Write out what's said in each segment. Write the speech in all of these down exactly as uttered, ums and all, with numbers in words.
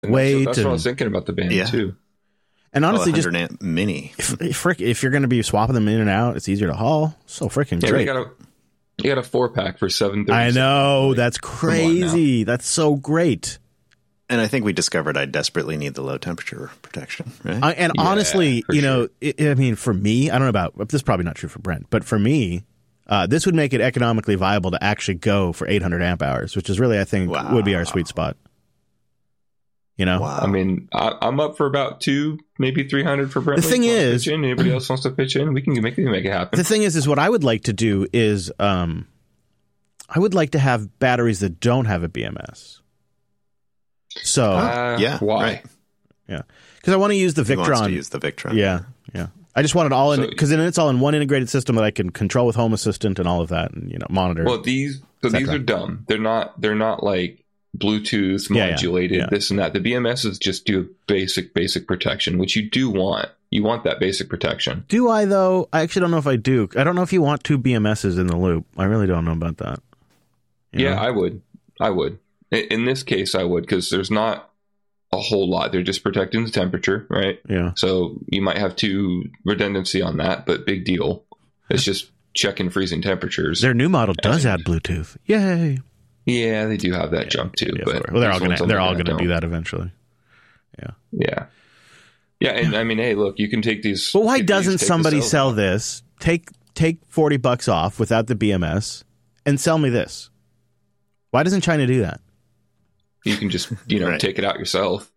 And weight. That's, what, that's and, what I was thinking about the band Yeah. too. And honestly, oh, just amp mini. if, frick, if you're going to be swapping them in and out, it's easier to haul. So freaking Yeah, great. you got a you got a four pack for seven thirty. I know, Like, that's crazy. That's so great. And I think we discovered I desperately need the low temperature protection, right? I, and Yeah, honestly, for you know, sure. it, I mean, for me, I don't know about this. Is probably not true for Brent, but for me, uh, this would make it economically viable to actually go for eight hundred amp hours, which is really, I think, Wow. would be our sweet spot. You know, Wow. I mean, I, I'm up for about two, maybe three hundred for Brent. The thing is- pitch in. Anybody else wants to pitch in? We can make it make it happen. the thing is, is what I would like to do is, um, I would like to have batteries that don't have a B M S. So, Uh, yeah, why? right. yeah, because I want to use the He wants Victron. to use the Victron. Yeah, yeah. I just want it all in So- because then it's all in one integrated system that I can control with Home Assistant and all of that, and you know, monitor. Well, these so et these cetera. are dumb. They're not. They're not like Bluetooth Yeah, yeah, modulated. yeah. This and that. The B M Ss just do basic basic protection, which you do want. You want that basic protection. Do I though? I actually don't know if I do. I don't know if you want two B M Ss in the loop. I really don't know about that. You Yeah, know? I would. I would. In, in this case, I would because there's not a whole lot. They're just protecting the temperature, right? yeah. So you might have two redundancy on that, but big deal. It's just checking freezing temperatures. Their new model does And- add Bluetooth. Yay! Yeah, they do have that junk too. Yeah, but well, they're these all gonna ones on they're the all net gonna do don't. that eventually. Yeah. Yeah, and I mean, hey, look, you can take these. But why take these, doesn't take the somebody cells sell out. this? Take take forty bucks off without the B M S and sell me this. Why doesn't China do that? You can just, you know, Right. take it out yourself.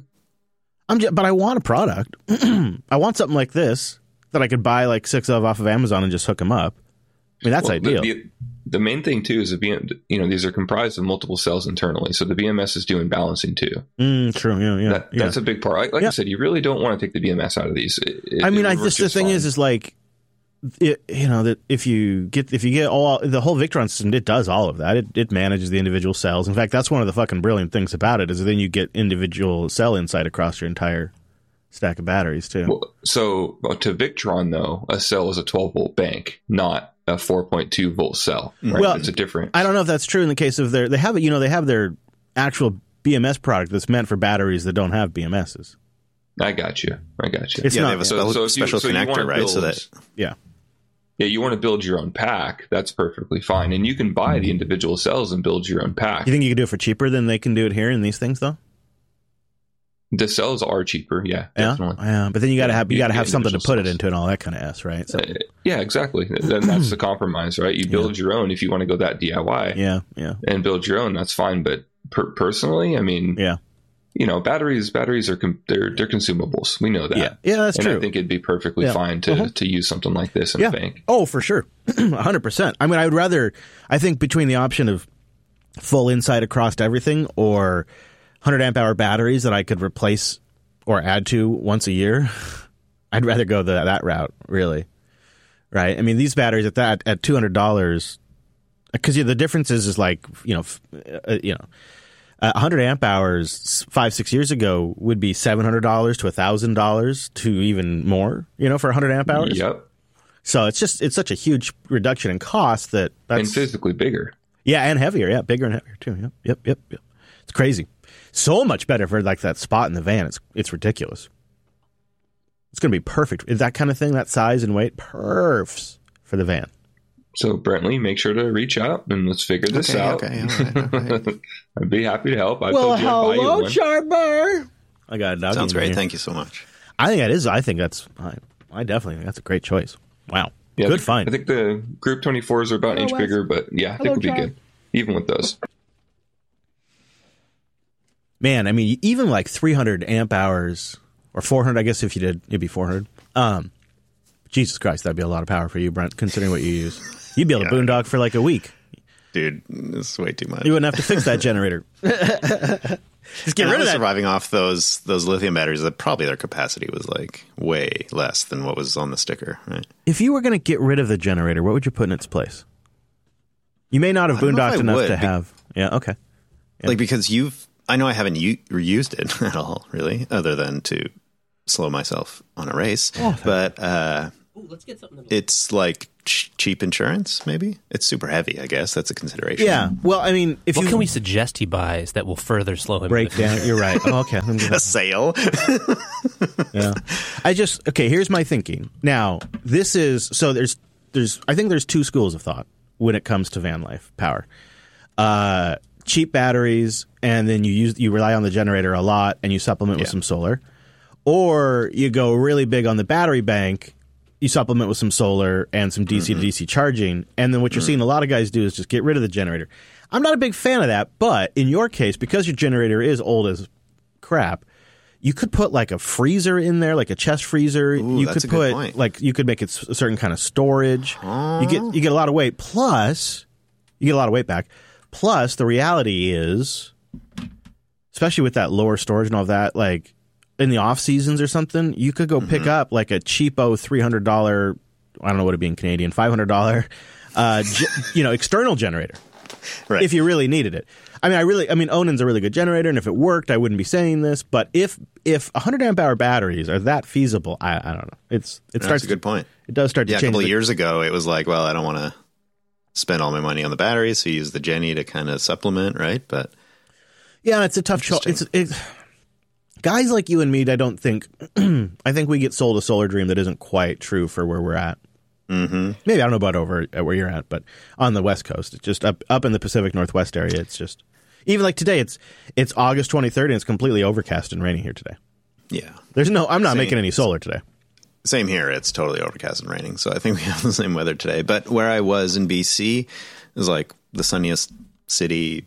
I'm just, but I want a product. I want something like this that I could buy like six of off of Amazon and just hook them up. I mean, that's Well, ideal. The, the, the main thing too is the B M, you know, these are comprised of multiple cells internally, so the B M S is doing balancing too. mm, true. Yeah. Yeah. that, yeah. That's a big part. Like, like Yeah. I said, you really don't want to take the B M S out of these. It, it, I mean, it I works just the just thing fine. is, is like, it, you know, that if you get if you get all the whole Victron system, it does all of that. It it manages the individual cells. In fact, that's one of the fucking brilliant things about it is then you get individual cell insight across your entire stack of batteries too. Well, so well, to Victron though, a cell is a twelve volt bank, not a four point two volt cell. Right? Well, it's a different. I don't know if that's true in the case of their they have it. You know, they have their actual B M S product that's meant for batteries that don't have B M Ss. I got you. I got you. It's yeah, not- they have a So- special, so if you- special so you connector, wanna right? So build- that Yeah. Yeah, you want to build your own pack. That's perfectly fine, and you can buy the individual cells and build your own pack. You think you could do it for cheaper than they can do it here in these things, though? The cells are cheaper. Yeah, Yeah, definitely. yeah. But then you got to Yeah, have you you got to can have get something to individual put it cells. into and all that kind of s, right? So, Uh, yeah, exactly. Then that's the compromise, right? You build your own if you want to go that D I Y yeah, yeah, and build your own. That's fine. But per- personally, I mean, yeah, you know, batteries batteries are com- they're they're consumables. We know that. yeah, yeah. That's and true. I think it'd be perfectly Yeah. fine to, Uh-huh. to use something like this in Yeah. a bank. Oh, for sure. one hundred percent. I mean, I would rather, I think between the option of full insight across everything or one hundred amp hour batteries that I could replace or add to once a year, I'd rather go the, that route, really. Right? I mean, these batteries at that, at two hundred dollars, because the difference is, is like, you know, f- uh, you know, uh, one hundred amp hours five, six years ago would be seven hundred dollars to one thousand dollars to even more, you know, for one hundred amp hours. Yep. So it's just it's such a huge reduction in cost that that's And physically bigger. yeah, and heavier, yeah, bigger and heavier too. Yep, yep, yep, yep. It's crazy. So much better for like that spot in the van. It's it's ridiculous. It's going to be perfect. Is that kind of thing, that size and weight, perfs for the van. So Brentley, make sure to reach out and let's figure this Okay, out. okay, all right, all right. I'd be happy to help. I told you I'd buy you one. Charmer. I got a dog. sounds in great. here. Thank you so much. I think that is. I think that's. I, I definitely think that's a great choice. Wow, Yeah, I good think- find. I think the Group twenty-fours are about an inch Wes. bigger, but yeah, I think Hello, we'll be Chad. good. Even with those. Man, I mean, even like three hundred amp hours or four hundred, I guess if you did, it'd be four hundred. Um, Jesus Christ, that'd be a lot of power for you, Brent, considering what you use. You'd be able to Yeah. boondock for like a week. Dude, this is way too much. You wouldn't have to fix that generator. Just get And rid I of was that. surviving off those those lithium batteries that probably their capacity was like way less than what was on the sticker, right? If you were going to get rid of the generator, what would you put in its place? You may not have I don't know if boondocked I enough would, to be- have. Yeah, okay. Yeah. Like because you've I know I haven't u- used it at all, really, other than to slow myself on a race. Oh, but uh, Ooh, let's get something. it's like ch- cheap insurance, maybe. It's super heavy, I guess. That's a consideration. Yeah. Well, I mean, if What you can we suggest he buys that will further slow him break down, you're right. Oh, okay. Let me get A sail. Yeah. I just okay, here's my thinking. Now, this is so there's there's I think there's two schools of thought when it comes to van life power. Uh cheap batteries, and then you use you rely on the generator a lot and you supplement with Yeah. some solar. Or you go really big on the battery bank, you supplement with some solar and some D C Mm-hmm. to D C charging, and then what you're seeing a lot of guys do is just get rid of the generator. I'm not a big fan of that, but in your case, because your generator is old as crap, you could put like a freezer in there, like a chest freezer. Ooh, you that's could a good put point. like you could make it s- a certain kind of storage. You get you get a lot of weight. Plus, you get a lot of weight back. Plus, the reality is, especially with that lower storage and all of that, like in the off seasons or something, you could go Mm-hmm. pick up like a cheapo three hundred dollar. I don't know what it'd be in Canadian, five hundred dollar, uh, ge- you know, external generator. Right. If you really needed it. I mean, I really, I mean, Onen's a really good generator, and if it worked, I wouldn't be saying this. But if if one hundred amp hour batteries are that feasible, I, I don't know. It's it That's starts a good point. To, it does start Yeah, to a change. couple of the- years ago, it was like, well, I don't want to spend all my money on the batteries, so you use the Jenny to kind of supplement, right? But Yeah, it's a tough choice. It's, it's guys like you and me. I don't think. I think we get sold a solar dream that isn't quite true for where we're at. mm-hmm. Maybe I don't know about over at where you're at, but on the West Coast, it's just up up in the Pacific Northwest area. It's just even like today. It's it's August twenty-third, and it's completely overcast and raining here today. yeah, There's no. I'm not Same. making any solar today. same here. It's totally overcast and raining, so I think we have the same weather today. But where I was in B C, it was like the sunniest city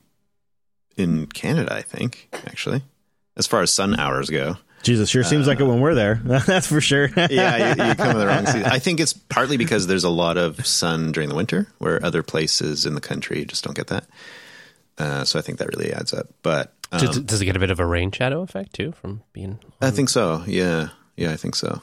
in Canada, I think, actually, as far as sun hours go. Jesus, sure seems like it when we're there. That's for sure. Yeah, you, you come in the wrong season. I think it's partly because there's a lot of sun during the winter, where other places in the country just don't get that. Uh, so I think that really adds up. But um, Does, does it get a bit of a rain shadow effect too from being? I think so. Yeah, yeah, I think so.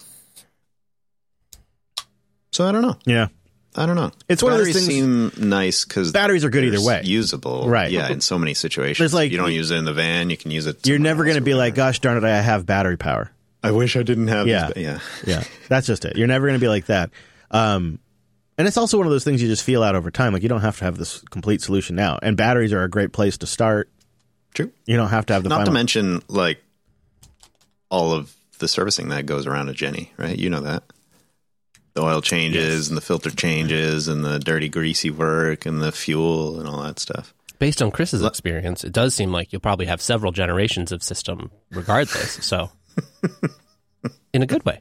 So I don't know. Yeah. I don't know. It's one of those Batteries things- seem nice because Batteries are good either way. Usable, Right. Yeah, in so many situations. There's like- you don't use it in the van, you can use it. You're somewhere never else going to or be like, whatever. gosh darn it, I have battery power. I wish I didn't have. Yeah. This, yeah, Yeah. That's just it. You're never going to be like that. Um, and it's also one of those things you just feel out over time. Like you don't have to have this complete solution now. And batteries are a great place to start. True. You don't have to have the Not final. to mention like all of the servicing that goes around a Jenny, right? You know that. The oil changes Yes. and the filter changes and the dirty, greasy work and the fuel and all that stuff. Based on Chris's experience, it does seem like you'll probably have several generations of system regardless. So, in a good way.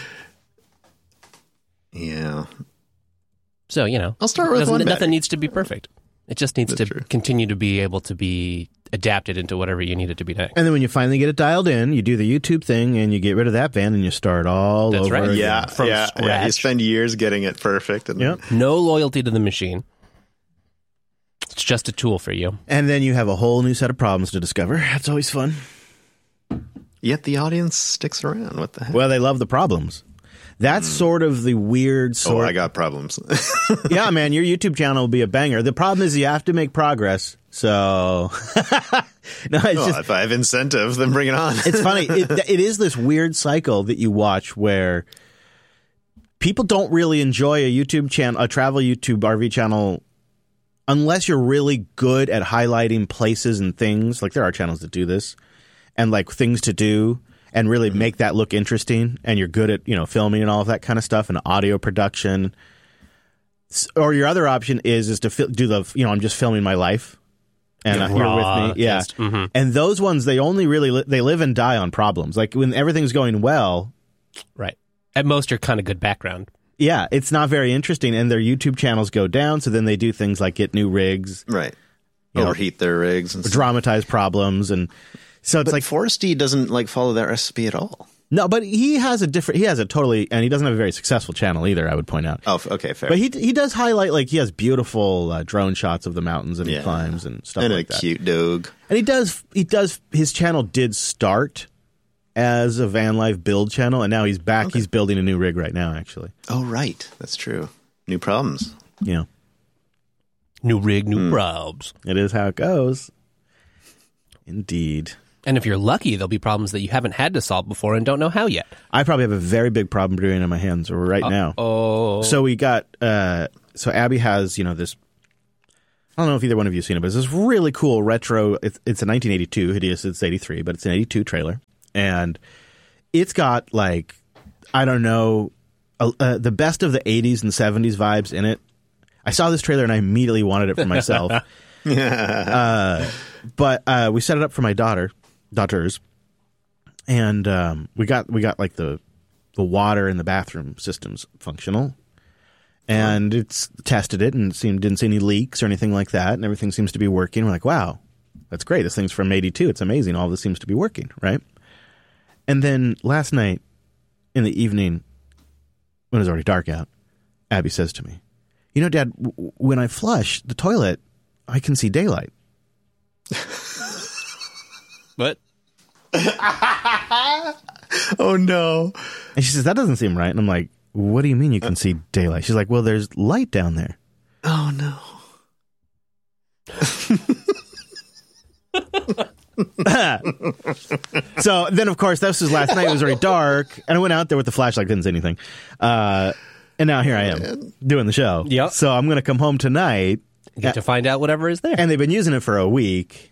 Yeah. So, you know, I'll start with doesn't- one nothing battery. needs to be perfect. It just needs That's to true. continue to be able to be adapted into whatever you need it to be next. And then when you finally get it dialed in, you do the YouTube thing and you get rid of that van and you start all That's over right. again. Yeah, From yeah, yeah. You scratch. spend years getting it perfect. And Yep. No loyalty to the machine. It's just a tool for you. And then you have a whole new set of problems to discover. That's always fun. Yet the audience sticks around. What the heck? Well, they love the problems. That's sort of the weird oh, sort. I got problems. Yeah, man, your YouTube channel will be a banger. The problem is you have to make progress. So, no, it's Well, just if I have incentive, then bring it on. it's funny. It, it is this weird cycle that you watch where people don't really enjoy a YouTube channel, a travel YouTube R V channel, unless you're really good at highlighting places and things. Like there are channels that do this, and like things to do, and really make that look interesting. And you're good at you know filming and all of that kind of stuff, and audio production. S- Or your other option is is to fi- do the you know I'm just filming my life. And uh, you're with me, yeah. just- mhm. And those ones, they only really li- they live and die on problems. Like when everything's going well, Right. At most, you're kind of good background. yeah, it's not very interesting. And their YouTube channels go down, so then they do things like get new rigs, Right. You know, Overheat their rigs and stuff. dramatize problems, and so it's But like like Foresty doesn't like follow that recipe at all. no, but he has a different. He has a totally, and he doesn't have a very successful channel either. I would point out. Oh, f- okay, fair. But he he does highlight like he has beautiful uh, drone shots of the mountains and he Yeah. climbs and stuff and like a that. cute dog. And he does he does his channel did start as a van life build channel, and now he's back. He's building a new rig right now, actually. Oh, right. That's true. New problems. You know, New rig, Hmm. new probs. it is how it goes. Indeed. And if you're lucky, there'll be problems that you haven't had to solve before and don't know how yet. I probably have a very big problem brewing on my hands right uh, now. Oh. So we got, uh, so Abby has, you know, this, I don't know if either one of you have seen it, but it's this really cool retro, it's, it's a nineteen eighty-two, Hideous, it's eighty-three, but it's an eighty-two trailer. And it's got like, I don't know, uh, uh, the best of the eighties and seventies vibes in it. I saw this trailer and I immediately wanted it for myself. uh, but uh, we set it up for my daughter, daughters, and um, we got we got like the the water in the bathroom systems functional, and it's tested it and it seemed didn't see any leaks or anything like that, and everything seems to be working. We're like, wow, that's great. This thing's from eighty-two. It's amazing. All this seems to be working, right? And then last night in the evening, when it was already dark out, Abby says to me, "You know, Dad, w- when I flush the toilet, I can see daylight." What? Oh, no. And she says, "That doesn't seem right." And I'm like, "What do you mean you can see daylight?" She's like, "Well, there's light down there." Oh, no. So then, of course, this was last night. It was already dark. And I went out there with the flashlight. Didn't see anything. Uh, and now here I am doing the show. Yep. So I'm going to come home tonight. Get to find out whatever is there. And they've been using it for a week.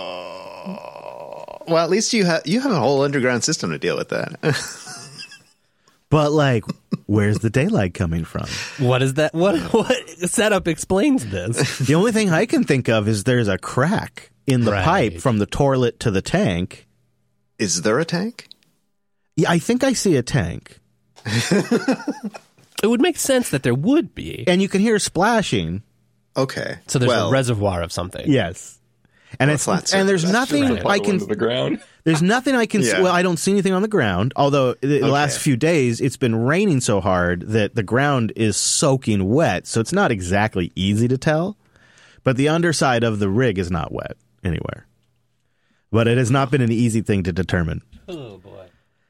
Oh. Well, at least you have you have a whole underground system to deal with that. But, like, where's the daylight coming from? What is that? What what setup explains this? The only thing I can think of is there's a crack in the Right. pipe from the toilet to the tank. Is there a tank? Yeah, I think I see a tank. It would make sense that there would be. And you can hear splashing. Okay. So there's well, a reservoir of something. Yes. And Well, it's flat and there's surface, nothing Puddle I can into the ground. there's nothing I can see. Yeah. Well, I don't see anything on the ground, although the Okay. last few days it's been raining so hard that the ground is soaking wet, so it's not exactly easy to tell. But the underside of the rig is not wet anywhere. But it has not been an easy thing to determine. Oh boy.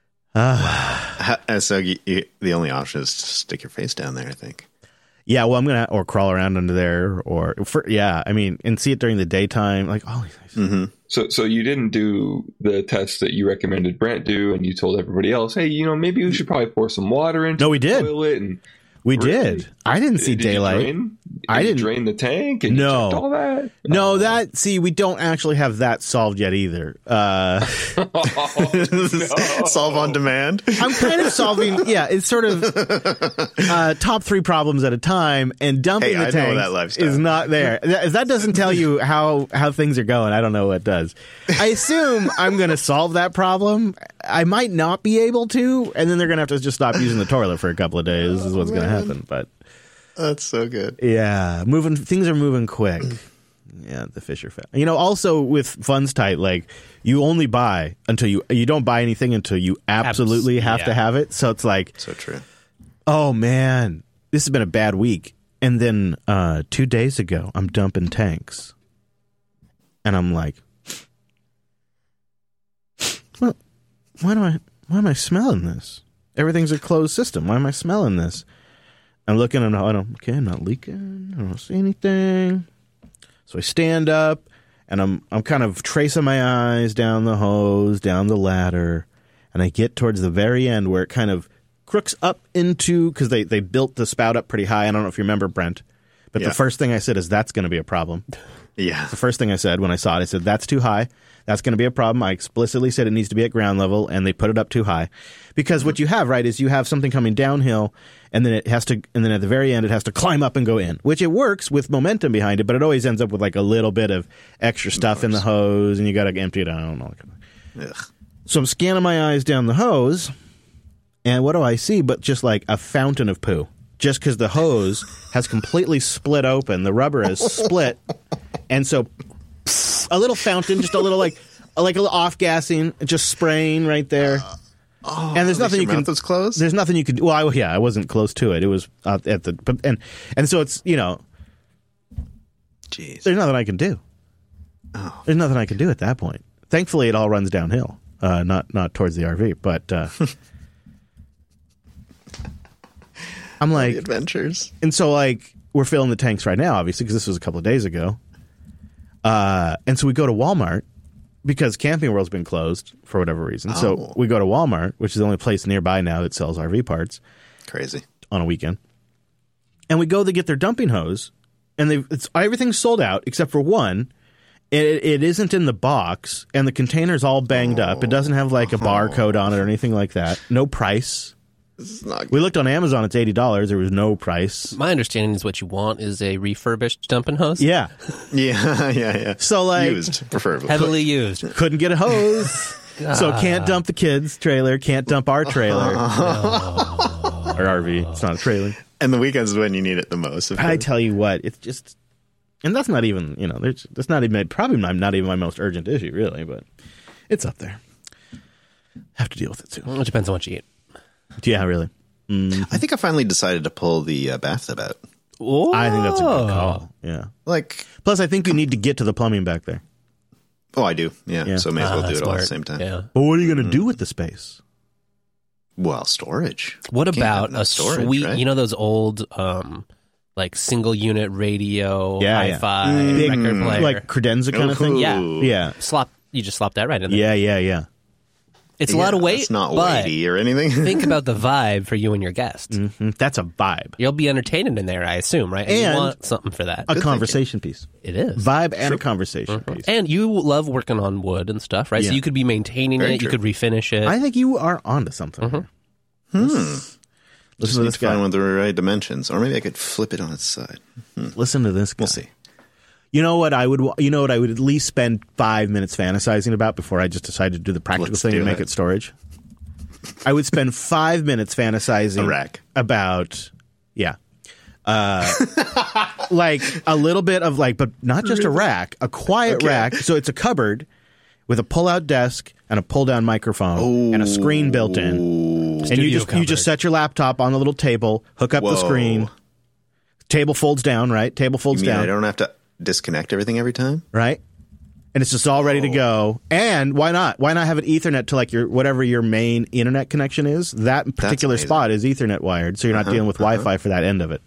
ha- so you, you, the only option is to stick your face down there, I think. Yeah, well, I'm gonna or crawl around under there, or for, yeah, I mean, and see it during the daytime. Like, oh, Mm-hmm. So, so you didn't do the test that you recommended Brent do, and you told everybody else, "Hey, you know, maybe we should probably pour some water into No, we the did. toilet." And we Really? did. I didn't see did you daylight. drain? I Did you didn't- drain the tank. And you No. checked all that. No, Oh. that see, we don't actually have that solved yet either. Uh, Oh, no. Solve on demand. I'm kind of solving. Yeah, it's sort of uh, top three problems at a time, and dumping Hey, the I know tanks that lifestyle. is not there. That, if that doesn't tell you how how things are going, I don't know what does. I assume I'm going to solve that problem. I might not be able to, and then they're going to have to just stop using the toilet for a couple of days. Is what's going to happen. But That's so good. yeah, moving things are moving quick. Yeah, the fish are fat. You know, also with funds tight, like you only buy until you you don't buy anything until you absolutely Abs- have yeah. to have it. So it's like, So true. oh man, this has been a bad week. And then uh, two days ago, I'm dumping tanks, and I'm like, well, why do I why am I smelling this? Everything's a closed system. Why am I smelling this? I'm looking and I don't, okay, I'm not leaking. I don't see anything. So I stand up and I'm I'm kind of tracing my eyes down the hose, down the ladder, and I get towards the very end where it kind of crooks up into, because they, they built the spout up pretty high. I don't know if you remember, Brent, but Yeah. the first thing I said is that's going to be a problem. Yeah. The first thing I said when I saw it, I said, that's too high. That's going to be a problem. I explicitly said it needs to be at ground level, and they put it up too high. Because what you have, right, is you have something coming downhill, and then it has to, and then at the very end, it has to climb up and go in, which it works with momentum behind it, but it always ends up with like a little bit of extra stuff in the hose, and you got to empty it out. And all that kind of- Ugh. So I'm scanning my eyes down the hose, and what do I see but just like a fountain of poo? Just because the hose has completely split open, the rubber is split, and so pss, a little fountain, just a little like like a little off gassing, just spraying right there. Oh, And there's at least nothing your you can- mouth was closed? There's nothing you could. Well, I, yeah, I wasn't close to it. It was out at the but, and and so it's you know Jeez. there's nothing I can do. Oh. There's nothing I can do at that point. Thankfully, it all runs downhill, uh, not not towards the R V, but. Uh, I'm like, The adventures. and so like we're filling the tanks right now, obviously, because this was a couple of days ago. Uh, and so we go to Walmart because Camping World's been closed for whatever reason. Oh. So we go to Walmart, which is the only place nearby now that sells R V parts Crazy. on a weekend. And we go to get their dumping hose, and they it's everything's sold out except for one. It, it isn't in the box, and the container's all banged up. It doesn't have like a barcode on it or anything like that. No price. This is not We looked on Amazon. It's eighty dollars. There was no price. My understanding is what you want is a refurbished dumping hose. Yeah. Yeah, yeah, yeah. So like Used, preferably. Heavily used. couldn't get a hose. So can't dump the kids' trailer. Can't dump our trailer or R V. It's not a trailer. And the weekends is when you need it the most. of I course. tell you what, it's just, and that's not even, you know, there's, that's not even, probably not, not even my most urgent issue, really, but it's up there. Have to deal with it too. Well, it depends on what you eat. Yeah, really. Mm. I think I finally decided to pull the uh, bathtub out. Oh. I think that's a good call. Yeah. Like, Plus, I think you need to get to the plumbing back there. oh, I do. Yeah. Yeah. So may as well Ah, do it all at smart. the same time. Yeah. But what are you going to do with the space? Well, storage. What Can't have about enough a storage, sweet, right? you know, those old, um, like single unit radio, Yeah, yeah. hi-fi Big, record player. like credenza kind of thing? Yeah. Ooh. Yeah. slop. You just slop that right in there. Yeah, yeah, yeah. It's a lot Yeah, of weight. It's not but weighty or anything. think about the vibe for you and your guest. Mhm. That's a vibe. You'll be entertained in there, I assume, right? And, And you want something for that. A conversation piece. It is. Vibe and a conversation piece. And you love working on wood and stuff, right? So Yeah. you could be maintaining Very it. You true. could refinish it. I think you are onto something. here. Hmm. Listen Just to need this to find guy. one with the right dimensions. Or maybe I could flip it on its side. Listen to this guy. We'll see. You know what I would? You know what I would at least spend five minutes fantasizing about before I just decided to do the practical Let's thing do and make it. it storage. I would spend five minutes fantasizing A rack. about, yeah, uh, like a little bit of like, but not just a rack, a quiet Okay. rack. So it's a cupboard with a pull-out desk and a pull-down microphone and a screen built in. And you Studio just you cupboard. just set your laptop on the little table, hook up the Whoa. screen. Table folds down, right? Table You folds mean down. I don't have to disconnect everything every time? right? And it's just all ready to go. And why not? Why not have an Ethernet to like your whatever your main internet connection is? That particular amazing. spot is Ethernet wired, so you're not dealing with Wi-Fi for that end of it.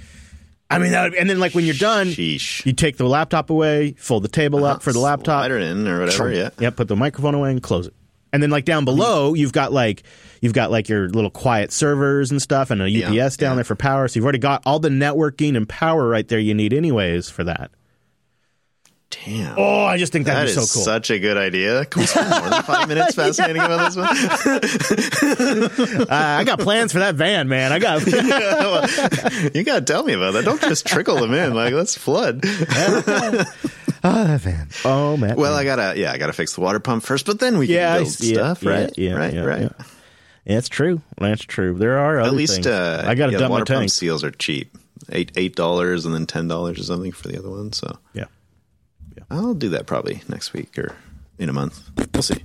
I mean, that would, and then like when you're done, Sheesh. you take the laptop away, fold the table up for the laptop, Slide it in or whatever, yeah. yeah, put the microphone away and close it. And then like down below, you've got like you've got like your little quiet servers and stuff, and a U P S Yeah, down yeah. there for power. So you've already got all the networking and power right there you need, anyways, for that. Damn. Oh, I just think that'd That be is so cool. such a good idea. Can we spend more than five minutes fascinating about this one? uh, I got plans for that van, man. I got. You got to tell me about that. Don't just trickle them in. Like, let's flood. Oh, that van. Oh, man. Well, I gotta, yeah, I gotta fix the water pump first, but then we can yeah, I build see it. stuff, Yeah, right? Yeah, right, yeah, right. yeah. It's true. That's true. There are other At least, things. uh, I got to yeah, dump my water pump tank. seals are cheap. Eight eight dollars and then ten dollars or something for the other one. So Yeah. I'll do that probably next week or in a month. We'll see.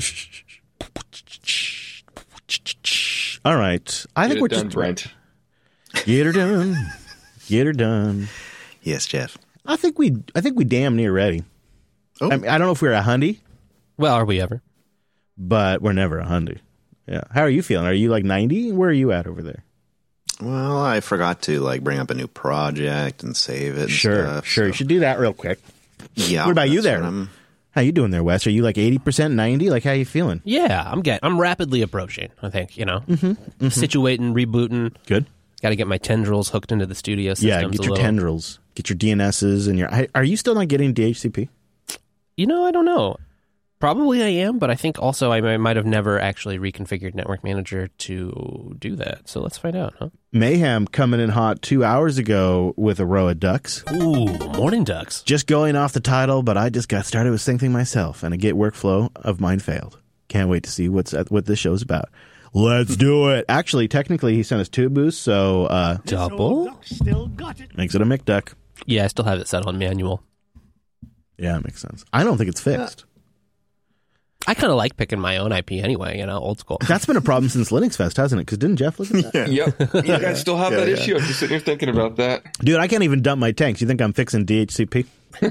All right. I Get think it we're done, just Brent. get her done. Get her done. Yes, Jeff. I think we. I think we damn near ready. Oh. I, mean, I don't know if we're a hundy, Well, are we ever? but we're never a hundy. Yeah. How are you feeling? Are you like ninety? Where are you at over there? Well, I forgot to like bring up a new project and save it. And Sure. stuff, sure. so- You should do that real quick. Yeah. What about you that's there? what I'm- How you doing there, Wes? Are you like eighty percent, ninety? Like how you feeling? Yeah, I'm getting. I'm rapidly approaching. I think you know, Mm-hmm. situating, rebooting. Good. Got to get my tendrils hooked into the studio systems. Yeah. Get a your little. tendrils. Get your D N S's and your. I- Are you still not getting D H C P? You know, I don't know. Probably I am, but I think also I might- might have never actually reconfigured Network Manager to do that. So let's find out, huh? Mayhem coming in hot two hours ago with a row of ducks. Ooh, morning ducks. Just going off the title, but I just got started with syncing myself, and a Git workflow of mine failed. Can't wait to see what's what this show's about. Let's do it. Actually, technically, he sent us two boosts, so uh, Double? Still got it. makes it a McDuck. Yeah, I still have it set on manual. Yeah, it makes sense. I don't think it's fixed. I kind of like picking my own I P anyway, you know, old school. That's been a problem since Linux Fest, hasn't it? Because didn't Jeff look at that? Yep. You guys still have Yeah, that yeah. issue. I'm just sitting here thinking about that. Dude, I can't even dump my tanks. You think I'm fixing D H C P? Well,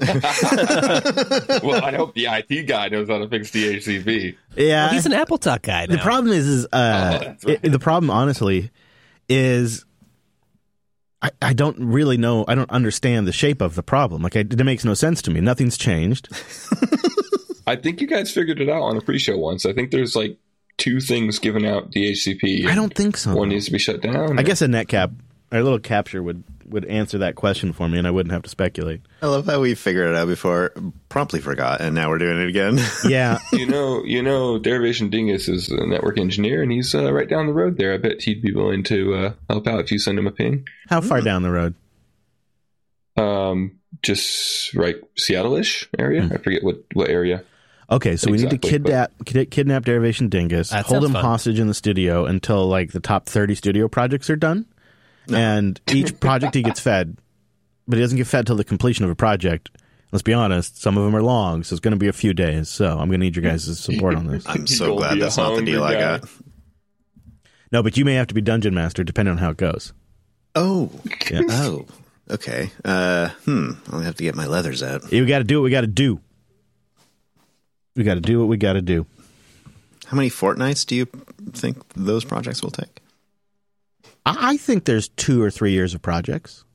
I hope the I T guy knows how to fix D H C P. Yeah. He's an Apple Talk guy now. The problem is, is uh, Oh, that's right. it- the problem, honestly, is I, I don't really know. I don't understand the shape of the problem. Like, I, it makes no sense to me. Nothing's changed. I think you guys figured it out on a pre-show once. I think there's like two things giving out D H C P. I don't think so. One needs to be shut down. I guess a netcap, or a little capture would, would answer that question for me, and I wouldn't have to speculate. I love how we figured it out before, promptly forgot, and now we're doing it again. Yeah. you know, you know, Derivation Dingus is a network engineer, and he's uh, right down the road there. I bet he'd be willing to uh, help out if you send him a ping. How far down the road? Um, just right Seattle-ish area. I forget what, what area. Okay, so we need to Exactly, kidnap kid, kidnap Derivation Dingus, That hold sounds him fun. hostage in the studio until like the top thirty studio projects are done, and each project he gets fed, but he doesn't get fed till the completion of a project. Let's be honest, some of them are long, so it's going to be a few days. So I'm going to need your guys' support on this. I'm so Don't glad be a that's not the hungry deal I guy. got. No, but you may have to be dungeon master depending on how it goes. Oh. Yeah. Oh. Okay. Uh, hmm. I'll have to get my leathers out. We got to do what we got to do. We got to do what we got to do. How many fortnights do you think those projects will take? I I think there's two or three years of projects.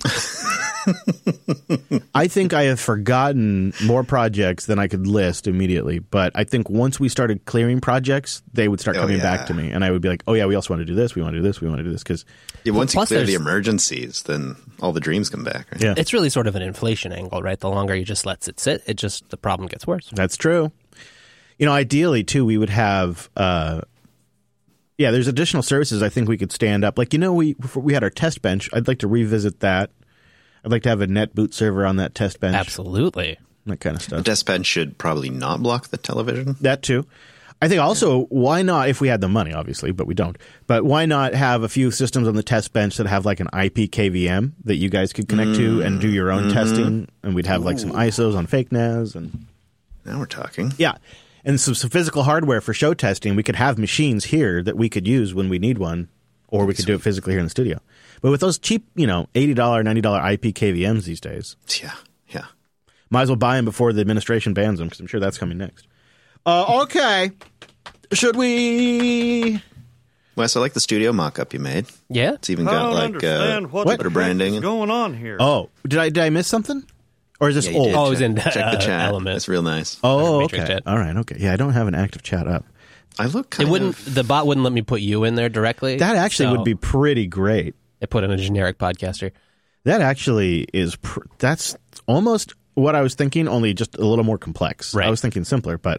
I think I have forgotten more projects than I could list immediately. But I think once we started clearing projects, they would start Oh, coming yeah. back to me. And I would be like, oh, yeah, we also want to do this. We want to do this. We want to do this. Because, Yeah, once you plus clear the there's- emergencies, then all the dreams come back, right? yeah, It's really sort of an inflation angle, right? The longer you just let it sit, it just the problem gets worse. that's true. You know, ideally, too, we would have, uh, yeah, there's additional services I think we could stand up. Like, you know, we we had our test bench. I'd like to revisit that. I'd like to have a net boot server on that test bench. Absolutely. That kind of The stuff. desk bench should probably not block the television. That too. I think also, why not, if we had the money, obviously, but we don't, but why not have a few systems on the test bench that have like an I P K V M that you guys could connect to and do your own testing, and we'd have like some I S Os on fake N A S and Now we're talking. yeah, and some, some physical hardware for show testing. We could have machines here that we could use when we need one, or we could do it physically here in the studio. But with those cheap, you know, eighty dollars, ninety dollars I P K V Ms these days, Yeah, yeah. might as well buy them before the administration bans them, because I'm sure that's coming next. Uh, okay. Should we? Wes, I like the studio mock-up you made. Yeah. It's even I got don't like understand uh, what what? the Twitter branding. heck is going on here. Oh, did I did I miss something? Or is this Yeah, you old? did. Oh, it was check, in, check the uh, chat. Element. It's real nice. Oh, Matrix okay. chat. All right, okay. Yeah, I don't have an active chat up. I look It kind wouldn't. of... The bot wouldn't let me put you in there directly. That actually so would be pretty great. It put in a generic podcaster. That actually is. Pr- that's almost what I was thinking, only just a little more complex. Right. I was thinking simpler, but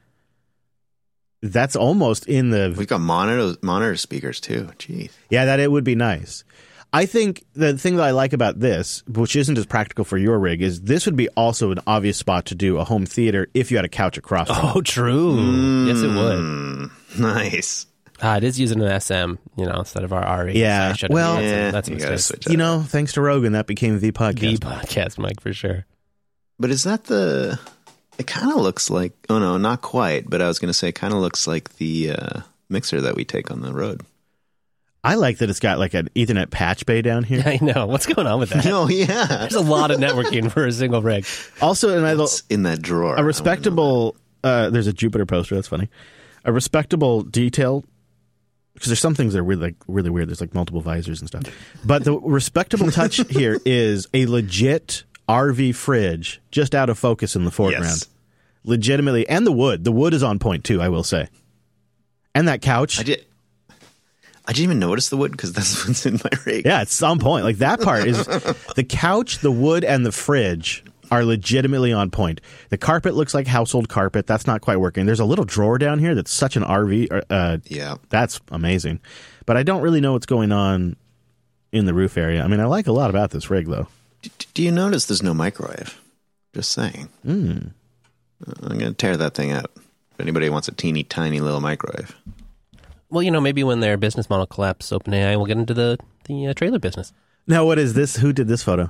that's almost in the. We've got monitor monitor speakers too. Jeez. Yeah, that it would be nice. I think the thing that I like about this, which isn't as practical for your rig, is this would be also an obvious spot to do a home theater if you had a couch across from it. Oh, true. Yes, it would. Mm, nice. Ah, it is using an S M, you know, instead of our R E. Yeah, I should've- well- that's a, Yeah, that's a you gotta mistake. switch You that know, thanks to Rogan, that became the podcast. The podcast mic for sure. But is that the... It kind of looks like... Oh, no, not quite. But I was going to say it kind of looks like the uh, mixer that we take on the road. I like that it's got like an Ethernet patch bay down here. I know. What's going on with that? Oh, yeah. There's a lot of networking for a single rig. Also, and I It's in that drawer. a respectable. Uh, there's a Jupiter poster. That's funny. A respectable detail, because there's some things that are really, like, really weird. There's like multiple visors and stuff. But the respectable touch here is a legit R V fridge, just out of focus in the foreground. Yes. Legitimately, and the wood. The wood is on point too. I will say. And that couch. I did. I didn't even notice the wood because that's what's in my rig. Yeah, it's on point. Like that part is the couch, the wood, and the fridge are legitimately on point. The carpet looks like household carpet. That's not quite working. There's a little drawer down here that's such an R V. Uh, Yeah. that's amazing. But I don't really know what's going on in the roof area. I mean, I like a lot about this rig, though. D- do you notice there's no microwave? Just saying. Mm. I'm going to tear that thing out. If anybody wants a teeny tiny little microwave. Well, you know, maybe when their business model collapses, OpenAI will get into the, the uh, trailer business. Now, what is this? Who did this photo?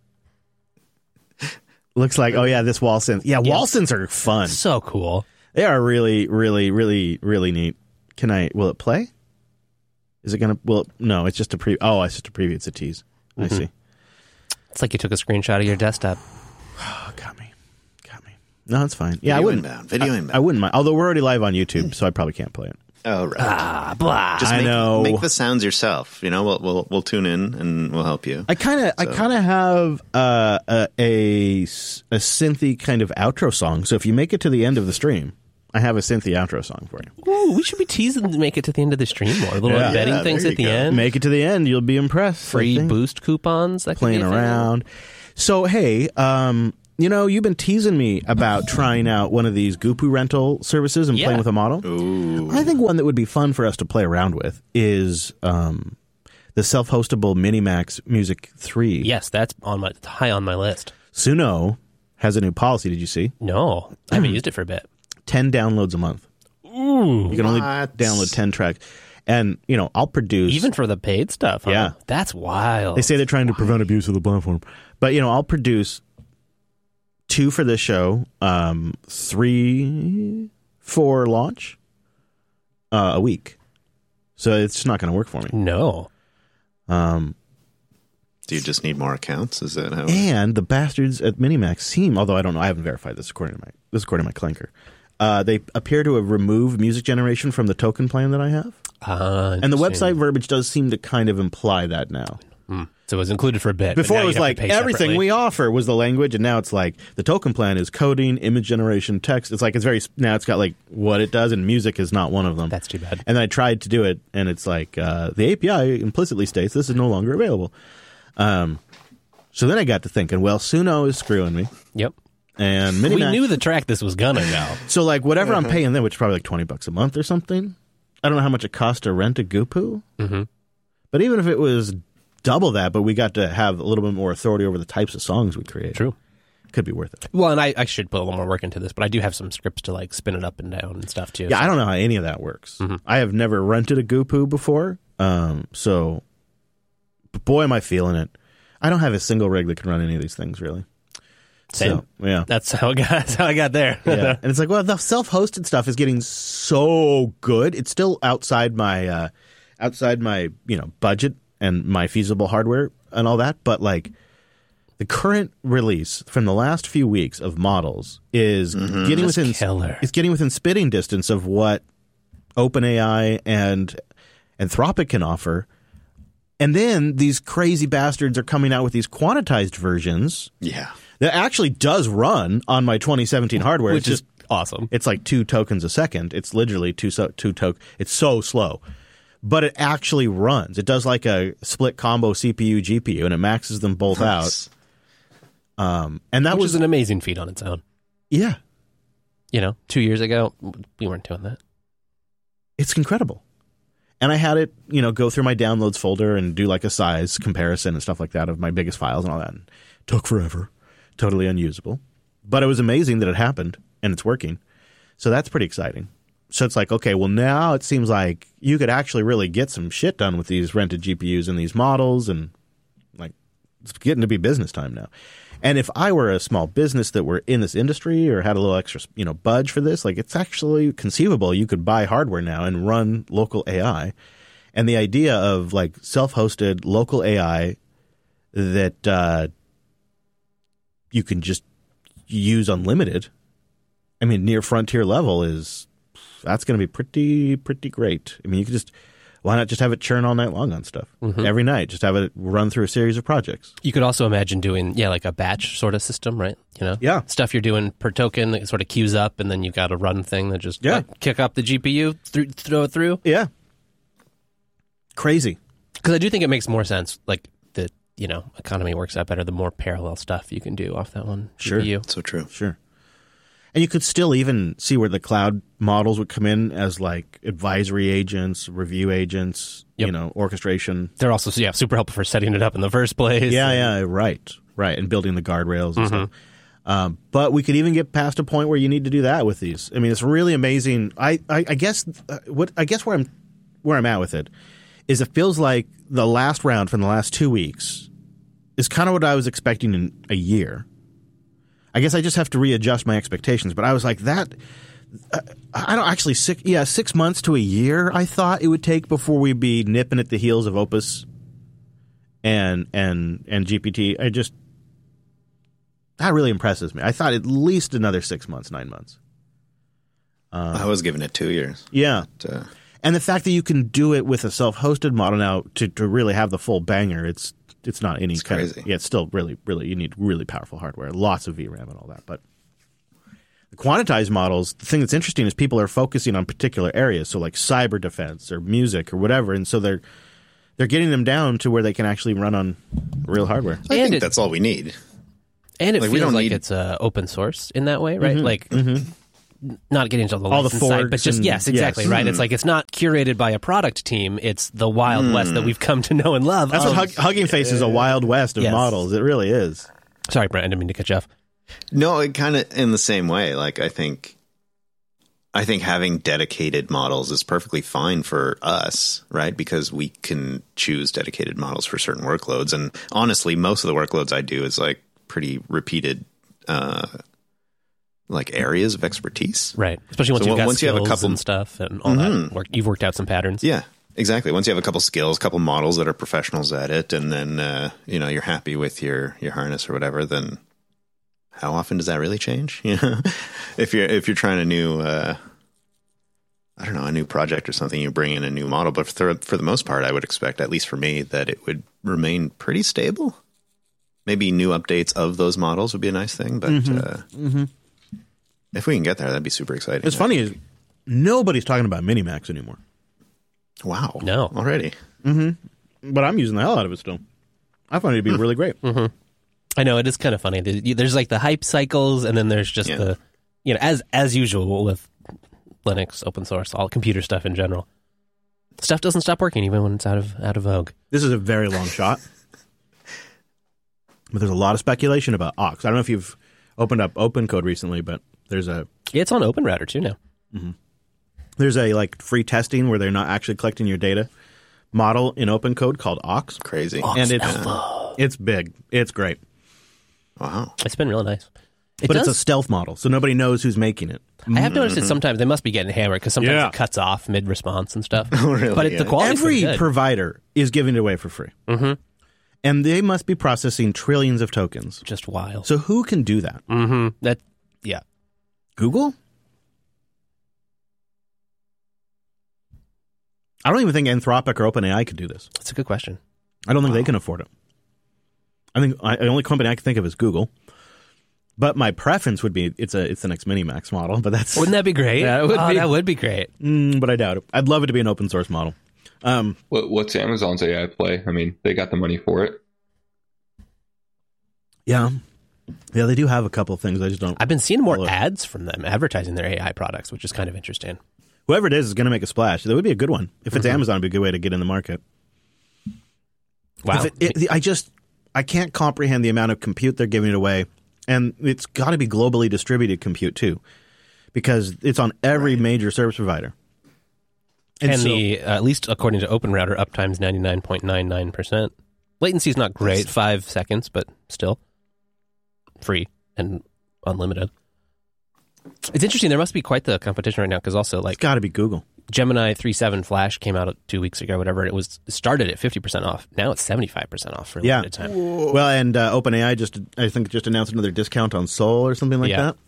Looks like, oh, yeah, this wall synth. Yeah, Yeah. wall synths are fun. So cool. They are really, really, really, really neat. Can I, will it play? Is it going to, well, no, it's just a preview. Oh, it's just a preview. It's a tease. I see. It's like you took a screenshot of your desktop. Oh, got me. Got me. No, it's fine. Yeah, I Video wouldn't. inbound. Video I, inbound. I wouldn't mind. Although we're already live on YouTube, so I probably can't play it. Oh, right. Ah, blah. Just I make, know. make the sounds yourself. You know, we'll we'll, we'll tune in and we'll help you. I kind of, I kind of have uh, a, a s- a synthy kind of outro song. So if you make it to the end of the stream, I have a synthy outro song for you. Ooh, we should be teasing to make it to the end of the stream more. Little Yeah. embedding Yeah, things there at the you go. end. Make it to the end, you'll be impressed. I Free think. boost coupons. That could Playing be a thing. around. So hey, um, you know, you've been teasing me about trying out one of these Goopoo rental services and Yeah. playing with a model. Ooh. I think one that would be fun for us to play around with is um, the self-hostable Minimax Music three. Yes, that's on my high on my list. Suno has a new policy. Did you see? No, I haven't used it for a bit. ten downloads a month. Ooh, You can only What? download ten tracks. And, you know, I'll produce. even for the paid stuff. Huh? Yeah. That's wild. They say they're trying to prevent abuse of the platform. But, you know, I'll produce two for this show, um, three for launch uh, a week. So it's just not going to work for me. no. Um, Do you just need more accounts? Is that how? and the bastards at Minimax seem, although I don't know, I haven't verified this according to my this is according to my clinker. Uh, they appear to have removed music generation from the token plan that I have. Ah, And the interesting. website verbiage does seem to kind of imply that now. Hmm. So it was included for a bit. but Before now it you was have to like pay everything separately. we offer was the language, and now it's like the token plan is coding, image generation, text. It's like it's very now it's got like what it does, and music is not one of them. That's too bad. And I tried to do it, and it's like uh, the A P I implicitly states this is no longer available. Um, so then I got to thinking, well, Suno is screwing me, Yep. and We Minimax. knew the track this was gonna go. So like whatever I'm paying them, which is probably like twenty bucks a month or something. I don't know how much it costs to rent a Goopoo, Mm-hmm. but even if it was double that, but we got to have a little bit more authority over the types of songs we create. True. Could be worth it. Well, and I, I should put a little more work into this, but I do have some scripts to like spin it up and down and stuff too. Yeah, I don't know how any of that works. Mm-hmm. I have never rented a Goopoo before, um, so but boy, am I feeling it. I don't have a single rig that can run any of these things, really. Same. So, yeah. That's how I got. That's how I got there. yeah. And it's like, well, the self-hosted stuff is getting so good. It's still outside my uh, outside my you know budget and my feasible hardware and all that, but like the current release from the last few weeks of models is getting Just within killer. it's getting within spitting distance of what OpenAI and Anthropic can offer. And then these crazy bastards are coming out with these quantized versions Yeah. that actually does run on my twenty seventeen hardware. Which It's is just awesome. it's like two tokens a second. It's literally two so, two token. It's so slow, but it actually runs. It does like a split combo C P U G P U, and it maxes them both Nice. out. Um, and that Which was is an amazing feat on its own. yeah, You know, two years ago we weren't doing that. it's incredible. And I had it, you know, go through my downloads folder and do like a size comparison and stuff like that of my biggest files and all that. And it took forever, totally unusable, but it was amazing that it happened and it's working. So that's pretty exciting. So it's like, okay, well now it seems like you could actually really get some shit done with these rented G P Us and these models, and like it's getting to be business time now. And if I were a small business that were in this industry or had a little extra, you know, budge for this, like it's actually conceivable you could buy hardware now and run local A I. And the idea of like self-hosted local A I that uh, you can just use unlimited, I mean, near frontier level is that's going to be pretty, pretty great. I mean, you could just, why not just have it churn all night long on stuff? Mm-hmm. Every night, just have it run through a series of projects. You could also imagine doing, yeah, like a batch sort of system, right? You know, Yeah. stuff you're doing per token that sort of queues up, and then you've got a run thing that just Yeah. like, kick up the G P U, th- throw it through. Yeah. Crazy. Because I do think it makes more sense. Like the you know economy works out better the more parallel stuff you can do off that one Sure. G P U. So true. Sure. And you could still even see where the cloud models would come in as like advisory agents, review agents, Yep. you know, orchestration. They're also yeah super helpful for setting it up in the first place. Yeah, yeah, right, right, and building the guardrails and Mhm. stuff. Um, but we could even get past a point where you need to do that with these. I mean, it's really amazing. I, I, I guess uh, what I guess where I'm where I'm at with it is it feels like the last round from the last two weeks is kind of what I was expecting in a year. I guess I just have to readjust my expectations. But I was like that. Uh, I don't actually six yeah six months to a year. I thought it would take before we'd be nipping at the heels of Opus and and and G P T. I just that really impresses me. I thought at least another six months, nine months. I was giving it two years. Yeah, To, And the fact that you can do it with a self-hosted model now to, to really have the full banger, it's it's not any It's kind crazy. of... Yeah, it's still really, really... You need really powerful hardware, lots of V RAM and all that. But the quantized models, the thing that's interesting is people are focusing on particular areas, so like cyber defense or music or whatever, and so they're they're getting them down to where they can actually run on real hardware. I And think it- that's all we need. And it Like, we feels don't like need- it's uh, open source in that way, right? Like, not getting into all the All the license side, but forks just and- yes, exactly yes. right. It's like it's not curated by a product team; it's the Wild West that we've come to know and love. That's Um, what Hug, Hugging Face is, a wild west of Yes. models. It really is. Sorry, Brent, I didn't mean to cut you off. No, it kind of in the same way. Like I think, I think having dedicated models is perfectly fine for us, right? Because we can choose dedicated models for certain workloads. And honestly, most of the workloads I do is like pretty repeated, uh, like areas of expertise. Right, especially once So you've got once you have a skills couple- and stuff and all that. Work, you've worked out some patterns. Yeah, exactly. Once you have a couple skills, a couple models that are professionals at it, and then uh, you know you're happy with your your harness or whatever, then how often does that really change? You know, if you're if you're trying a new, uh, I don't know, a new project or something, you bring in a new model. But for for the most part, I would expect, at least for me, that it would remain pretty stable. Maybe new updates of those models would be a nice thing, but uh, if we can get there, that'd be super exciting. It's funny is nobody's talking about Minimax anymore, Wow, No. already. but I'm using the hell out of it still. I find it to be really great. I know it is kind of funny. There- There's like the hype cycles, and then there's just Yeah. the, you know, as as usual with Linux, open source, all computer stuff in general. Stuff doesn't stop working even when it's out of out of vogue. This is a very long shot, but there's a lot of speculation about Aux. I don't know if you've opened up OpenCode recently, but there's a Yeah, it's on OpenRouter too now. there's a like free testing where they're not actually collecting your data model in OpenCode called Aux, Crazy. and it's it's big, it's great, Wow. It's been really nice. It but does, it's a stealth model, so nobody knows who's making it. I have noticed that sometimes they must be getting hammered because sometimes Yeah. it cuts off mid response and stuff. really? But it, the Yeah. quality Every good. provider is giving it away for free, mm-hmm. and they must be processing trillions of tokens. just wild. So who can do that? Mm-hmm. That yeah. Google? I don't even think Anthropic or OpenAI could do this. That's a good question. I don't think they can afford it. I think I, the only company I can think of is Google. But my preference would be it's a it's the next Minimax model. But that's Wouldn't that be great? Yeah, it would Oh, be. That would be great. mm, but I doubt it. I'd love it to be an open source model. Um, What, what's Amazon's A I play? I mean, they got the money for it. yeah, yeah, they do have a couple of things. I just don't. I've been seeing more Hello. ads from them advertising their A I products, which is kind of interesting. Whoever it is is going to make a splash. That would be a good one. If it's Amazon, it'd be a good way to get in the market. Wow. If it, it, I just I can't comprehend the amount of compute they're giving away, and it's got to be globally distributed compute too, because it's on every major service provider. and so- the uh, at least according to OpenRouter, uptime's ninety-nine point nine nine percent. Latency's not great, five seconds, but still free and unlimited. It's interesting. There must be quite the competition right now because also like it's got to be Google. Gemini three point seven Flash came out two weeks ago, whatever. And it was it started at fifty percent off. Now it's seventy-five percent off for a Yeah. limited time. Well, and uh, OpenAI just I think just announced another discount on Soul or something like Yeah. that.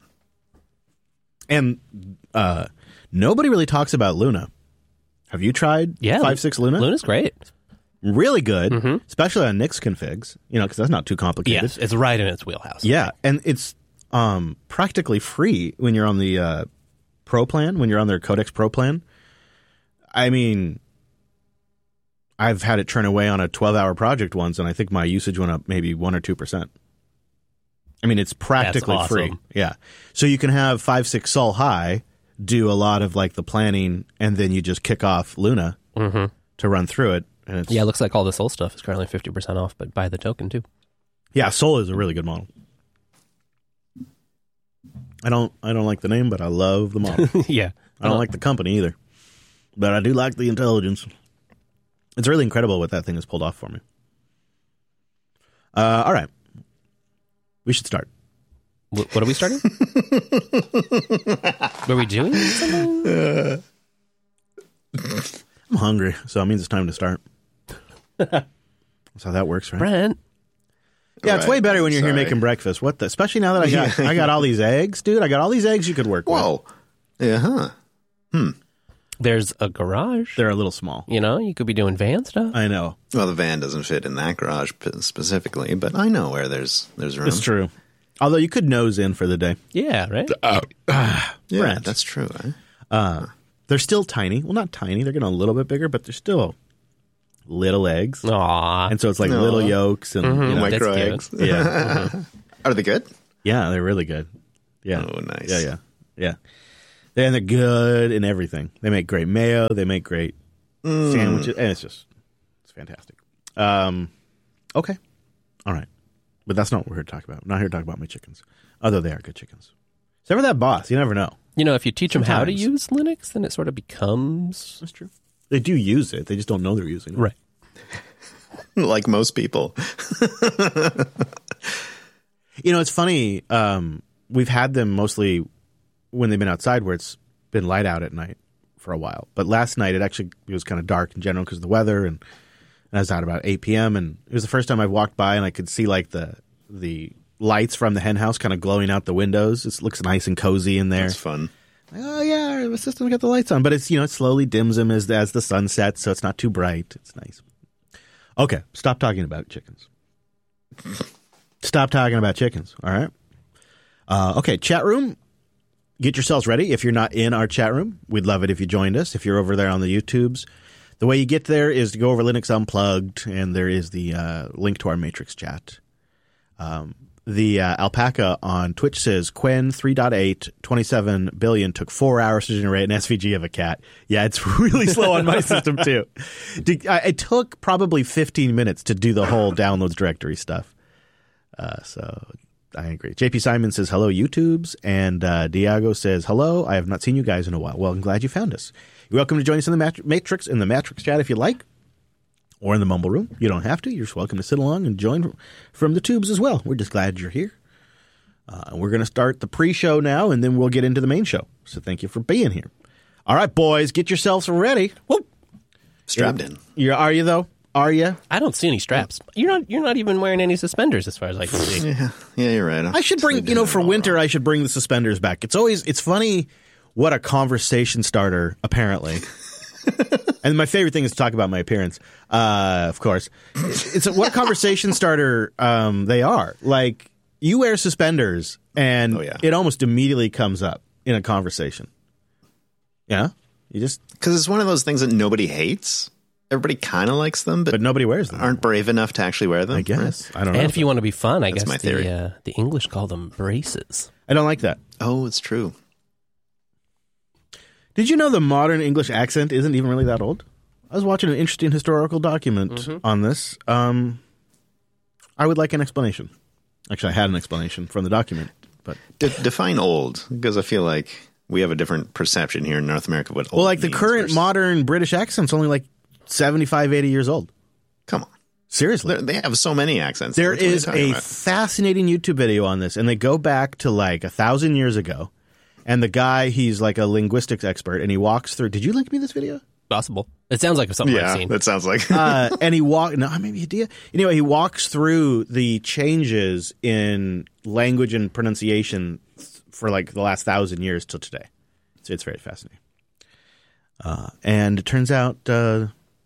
And uh, nobody really talks about Luna. Have you tried Yeah, five six Luna? Luna's great. Really good, Mm-hmm. especially on Nix configs. You know, because that's not too complicated. Yes, it's right in its wheelhouse. Yeah, and it's um, practically free when you're on the uh, Pro plan, when you're on their Codex Pro plan. I mean, I've had it turn away on a twelve-hour project once, and I think my usage went up maybe one or two percent. I mean, it's practically That's free. awesome. Yeah, so you can have five six Sol High do a lot of like the planning, and then you just kick off Luna Mm-hmm. to run through it. And it's, Yeah, it looks like all the Soul stuff is currently fifty percent off, but buy the token too. yeah, Sol is a really good model. I don't, I don't like the name, but I love the model. yeah. I don't like the company either, but I do like the intelligence. It's really incredible what that thing has pulled off for me. Uh, all right. We should start. Wh- What are we starting? Were we doing something? I'm hungry, so it means it's time to start. That's how that works, right? Brent. Yeah, it's Right. way better when you're here Sorry. making breakfast. What the? Especially now that I got I got all these eggs, dude. I got all these eggs you could work with. Whoa. Yeah, huh. There's a garage. They're a little small. You know, you could be doing van stuff. I know. Well, the van doesn't fit in that garage specifically, but I know where there's there's room. It's true. Although you could nose in for the day. Yeah, right? Uh, Yeah, Brent. that's true. Eh? Uh, they're still tiny. Well, not tiny. They're getting a little bit bigger, but they're still little eggs. Aw. And so it's like Aw. little yolks and Mhm. you know, Micro that's eggs. yeah, Are they good? yeah, they're really good. Yeah. Oh, nice. Yeah, yeah, yeah. And they're good in everything. They make great mayo. They make great Mm. sandwiches, and it's just it's fantastic. Um, okay, all right, but that's not what we're here to talk about. I'm not here to talk about my chickens, although they are good chickens. Except for that boss, you never know. You know, if you teach them how to Sometimes. use Linux, then it sort of becomes... That's true. They do use it. They just don't know they're using it. Right. Like most people. You know, it's funny. Um, we've had them mostly when they've been outside, where it's been light out at night for a while. But last night it actually it was kind of dark in general because of the weather, and, and I was out about eight p.m. and it was the first time I walked by and I could see like the the lights from the hen house kind of glowing out the windows. It looks nice and cozy in there. That's fun. Like, oh yeah, the system's got the lights on, but it's you know it slowly dims them as as the sun sets, so it's not too bright. It's nice. Okay, stop talking about chickens. Stop talking about chickens. All right. Uh, okay, chat room. Get yourselves ready. If you're not in our chat room, we'd love it if you joined us. If you're over there on the YouTubes, the way you get there is to go over Linux Unplugged, and there is the uh, link to our Matrix chat. Um, the uh, alpaca on Twitch says Quen three point eight, twenty-seven billion took four hours to generate an S V G of a cat. Yeah, it's really slow on my system too. It took probably fifteen minutes to do the whole downloads directory stuff. Uh, so I agree. J P Simon says hello YouTubes, and uh, Diago says hello. I have not seen you guys in a while. Well, I'm glad you found us. You're welcome to join us in the Mat- Matrix in the Matrix chat if you like, or in the Mumble Room. You don't have to. You're just welcome to sit along and join from the tubes as well. We're just glad you're here. Uh, we're going to start the pre-show now, and then we'll get into the main show. So thank you for being here. All right, boys, get yourselves ready. Whoop. Strapped in. You are you though? Are you? I don't see any straps. You're not You're not even wearing any suspenders as far as I can see. Yeah, yeah, you're right. I should bring, you know, for winter, I should bring the suspenders back. It's always, it's funny what a conversation starter, apparently. And my favorite thing is to talk about my appearance, uh, of course. It's a, what a conversation starter um, they are. Like, you wear suspenders, and Oh, yeah. it almost immediately comes up in a conversation. Yeah? You just, Because it's one of those things that nobody hates. Everybody kind of likes them, but, but nobody wears them. aren't brave enough to actually wear them. I guess. I don't know. And if you want to be fun, I That's guess my the, theory. uh, the English call them braces. I don't like that. Oh, it's true. Did you know the modern English accent isn't even really that old? I was watching an interesting historical document Mm-hmm. on this. Um, I would like an explanation. Actually, I had an explanation from the document, but De- define old, because I feel like we have a different perception here in North America of what old well, like the means current versus- modern British accent's only like seventy-five, eighty years old. Come on. Seriously. They're, they have so many accents. There Which one are you is talking a about? fascinating YouTube video on this, and they go back to like a thousand years ago. And the guy, he's like a linguistics expert, and he walks through. Did you link me this video? Possible. It sounds like something I've Yeah, seen. that sounds like. uh, and he walk no maybe you did. Anyway, he walks through the changes in language and pronunciation for like the last thousand years till today. So it's very fascinating. Uh, and it turns out uh,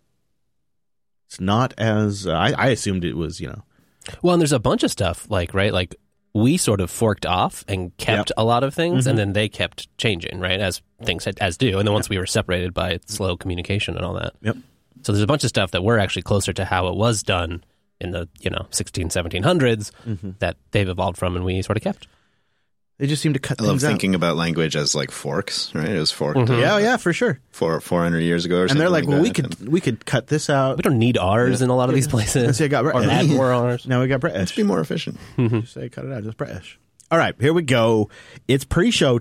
it's not as uh, I, I assumed it was. You know, Well, and there's a bunch of stuff, like, right, like, we sort of forked off and kept Yep. a lot of things, Mhm. and then they kept changing, right, as things as do. And then once we were separated by slow communication and all that. Yep. So there's a bunch of stuff that we're actually closer to how it was done in the, you know, sixteen, seventeen hundreds that they've evolved from and we sort of kept. they just seem to cut I love things out. thinking about language as like forks, right? It was forked Mhm. uh, Yeah, yeah, for sure. four, four hundred years ago or And something. they're like, well, we that. could we could cut this out. We don't need R's in a lot of these Let's places. say I got Or add more R's. Now we got British. Be more efficient. Just say cut it out, just British. All right, here we go. It's pre-show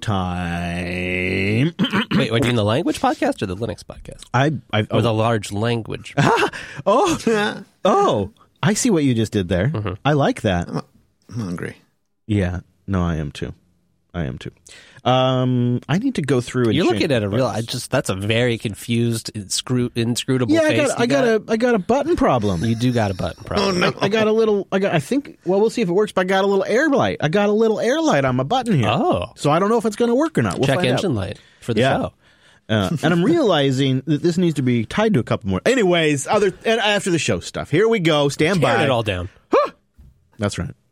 time. Wait, are you doing the language podcast or the Linux podcast? I, I Or oh, the large language? oh, oh, I see what you just did there. Mm-hmm. I like that. I'm hungry. Yeah, no, I am too. I am too. Um, I need to go through. And You're change looking at a real. I buttons. just that's a very confused, inscru- inscrutable Yeah, I face. got, I you got a, I got a button problem. You do got a button problem. Oh, no. I got a little. I got. I think. Well, we'll see if it works. But I got a little air light. I got a little air light on my button here. Oh. so I don't know if it's going to work or not. We'll Check find engine out. light for the Yeah. show. Uh, and I'm realizing that this needs to be tied to a couple more. Anyways, other and after the show stuff. Here we go. Stand Tearing by. it all down. That's right.